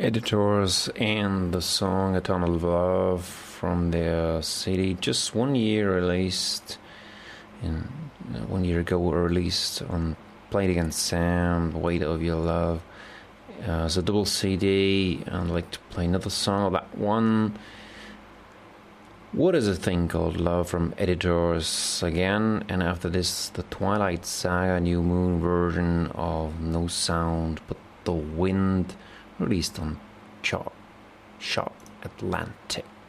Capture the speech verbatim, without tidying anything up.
Editors and the song Eternal Love from their C D, just one year released, in one year ago released on Played Against Sam, Weight of Your Love. Uh, it's a double C D, and I'd like to play another song of that one. What is a Thing Called Love from Editors again, and after this, the Twilight Saga New Moon version of No Sound But the Wind, released on Chop Shop Atlantic.